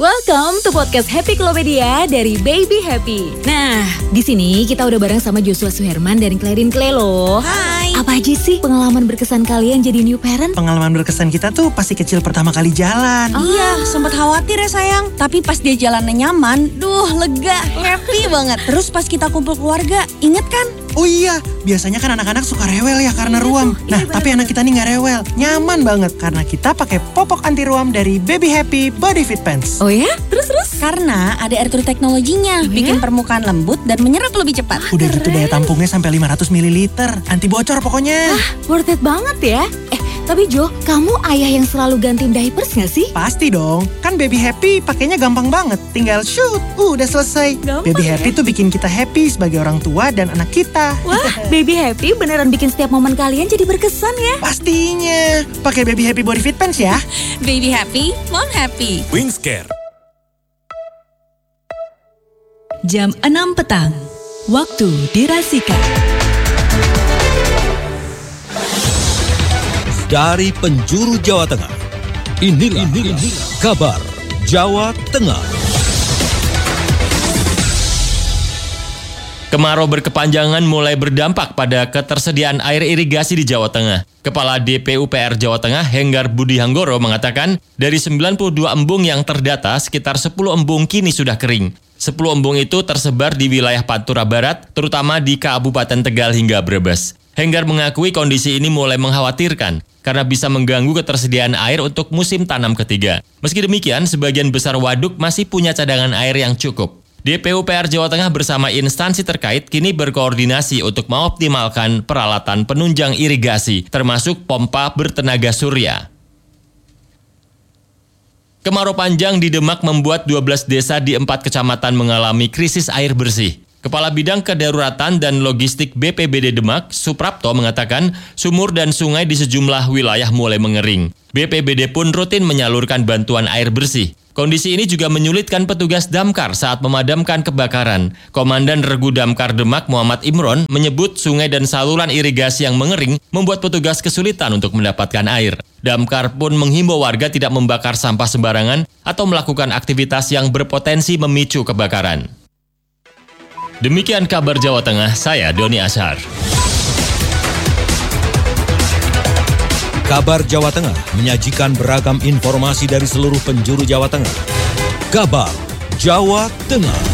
Welcome to podcast Happy Klopedia dari Baby Happy. Nah, di sini kita udah bareng sama Joshua Suherman dan Clarin Clay loh. Hai. Apa aja sih pengalaman berkesan kalian jadi new parent? Pengalaman berkesan kita tuh pasti kecil pertama kali jalan. Iya, sempat khawatir ya sayang. Tapi pas dia jalannya nyaman, lega, happy banget. Terus pas kita kumpul keluarga, inget kan? Oh iya, biasanya kan anak-anak suka rewel ya karena ruam. Nah, tapi anak kita nih gak rewel. Nyaman banget karena kita pakai popok anti ruam dari Baby Happy Body Fit Pants. Oh ya? Terus? Karena ada air true teknologinya, bikin permukaan lembut dan menyerap lebih cepat. Udah gitu daya tampungnya sampai 500 ml. Anti bocor pokoknya. Worth it banget ya. Tapi Jo, kamu ayah yang selalu gantiin diapers gak sih? Pasti dong, kan Baby Happy pakainya gampang banget. Tinggal shoot, udah selesai. Gampang Baby ya? Happy tuh bikin kita happy sebagai orang tua dan anak kita. Wah, Baby Happy beneran bikin setiap momen kalian jadi berkesan ya. Pastinya, pakai Baby Happy Body Fit Pants ya. Baby happy, mom happy. Wingscare. Jam 6 petang, waktu dirasikan. Dari penjuru Jawa Tengah, inilah kabar Jawa Tengah. Kemarau berkepanjangan mulai berdampak pada ketersediaan air irigasi di Jawa Tengah. Kepala DPUPR Jawa Tengah, Henggar Budi Hanggoro, mengatakan dari 92 embung yang terdata, sekitar 10 embung kini sudah kering. 10 embung itu tersebar di wilayah Pantura Barat, terutama di Kabupaten Tegal hingga Brebes. Henggar mengakui kondisi ini mulai mengkhawatirkan karena bisa mengganggu ketersediaan air untuk musim tanam ketiga. Meski demikian, sebagian besar waduk masih punya cadangan air yang cukup. DPUPR Jawa Tengah bersama instansi terkait kini berkoordinasi untuk mengoptimalkan peralatan penunjang irigasi, termasuk pompa bertenaga surya. Kemarau panjang di Demak membuat 12 desa di 4 kecamatan mengalami krisis air bersih. Kepala Bidang Kedaruratan dan Logistik BPBD Demak, Suprapto, mengatakan sumur dan sungai di sejumlah wilayah mulai mengering. BPBD pun rutin menyalurkan bantuan air bersih. Kondisi ini juga menyulitkan petugas damkar saat memadamkan kebakaran. Komandan Regu Damkar Demak, Muhammad Imron, menyebut sungai dan saluran irigasi yang mengering membuat petugas kesulitan untuk mendapatkan air. Damkar pun menghimbau warga tidak membakar sampah sembarangan atau melakukan aktivitas yang berpotensi memicu kebakaran. Demikian kabar Jawa Tengah, saya Doni Ashar. Kabar Jawa Tengah menyajikan beragam informasi dari seluruh penjuru Jawa Tengah. Kabar Jawa Tengah.